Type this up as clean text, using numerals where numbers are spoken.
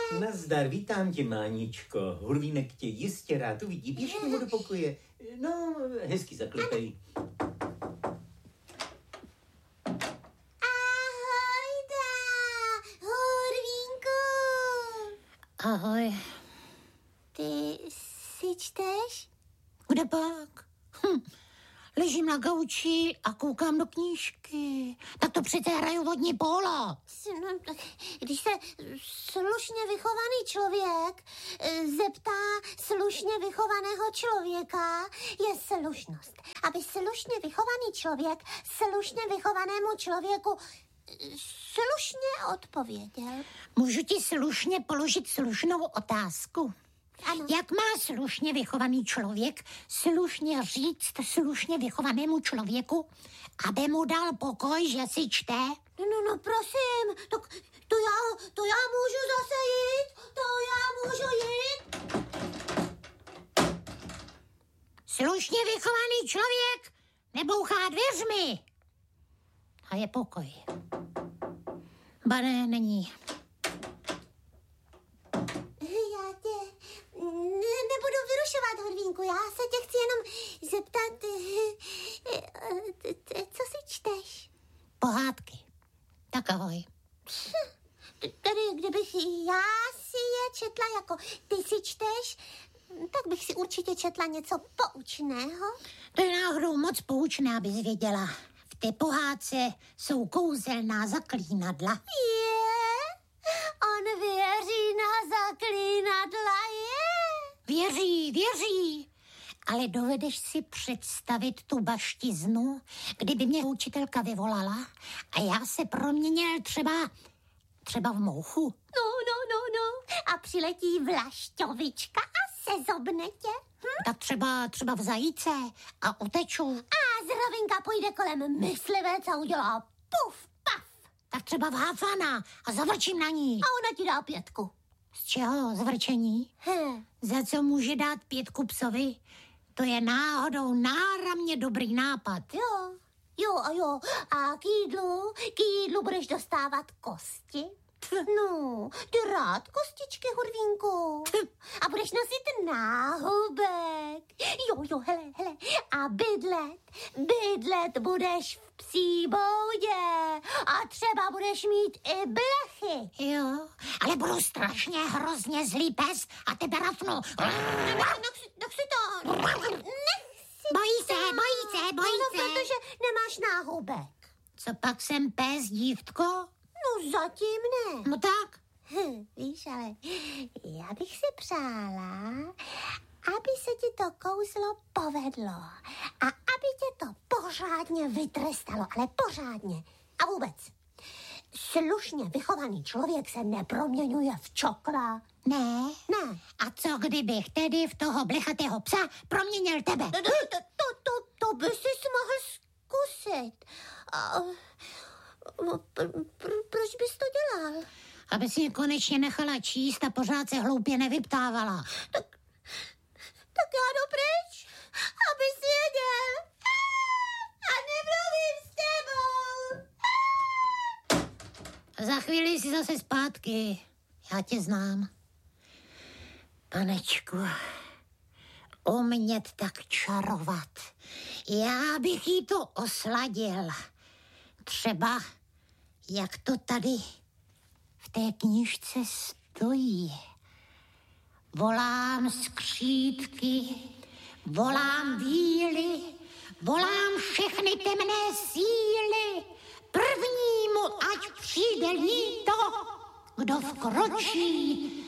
Nazdar, vítám tě, Máničko. Hurvínek tě jistě rád uvidí. Běž k němu do pokoje. No, hezky zaklepej. Ahojda, Hurvínku. Ahoj. Ty si čteš? Kde pak? Ležím na gauči a koukám do knížky. Tak to přece hraju vodní pólo. No, tak když se slušně vychovaný člověk zeptá slušně vychovaného člověka, je slušnost. Aby slušně vychovaný člověk slušně vychovanému člověku slušně odpověděl. Můžu ti slušně položit slušnou otázku? Ano. Jak má slušně vychovaný člověk slušně říct slušně vychovanému člověku, aby mu dal pokoj, že si čte? No, prosím, to já můžu zase jít, Slušně vychovaný člověk nebouchá dveřmi. A je pokoj. Ba ne, není. Já tě nebudu vyrušovat, Hurvínku, já se tě chci jenom zeptat, co si čteš? Pohádky. Tak ahoj. Tedy kdybych já si je četla jako ty si čteš, tak bych si určitě četla něco poučného. To je náhodou moc poučné, abys věděla. V té pohádce jsou kouzelná zaklínadla. On věří na zaklínadla, Věří. Ale dovedeš si představit tu baštiznu, kdyby mě učitelka vyvolala a já se proměnil třeba v mouchu? No. A přiletí vlašťovička a sezobne tě. Tak třeba v zajíce a uteču. A zravinka půjde kolem myslivec a udělá puf, paf. Tak třeba v háfana a zavrčím na ní. A ona ti dá 5. Z čeho? Z vrčení? Za co může dát 5 psovi? To je náhodou náramně dobrý nápad. Jo. A k jídlu budeš dostávat kosti? No, ty rád kostičky, Hurvínku. A budeš nosit náhubek. Jo, hele. A bydlet budeš v psí boudě. A třeba budeš mít i blechy. Jo, ale budu strašně hrozně zlý pes a tebe rafnu. Tak si to... Bojí se. No, protože nemáš náhubek. Co pak jsem pes, dívtko? No, zatím ne. No tak. Víš, ale já bych si přála, aby se ti to kouzlo povedlo a aby tě to pořádně vytrestalo, ale pořádně. A vůbec, slušně vychovaný člověk se neproměňuje v čokla. Ne. A co kdybych tedy v toho blechatého psa proměnil tebe? To by si mohl zkusit. Proč bys to dělal? Aby si mě konečně nechala číst a pořád se hloupě nevyptávala. Tak já jdu pryč, aby si věděl. A nemluvím s tebou. Za chvíli jsi zase zpátky. Já tě znám. Panečku, umět tak čarovat. Já bych jí to osladil. Třeba, jak to tady v té knížce stojí. Volám skřítky, volám víly, volám všechny temné síly. Prvnímu, ať přijde líto, kdo vkročí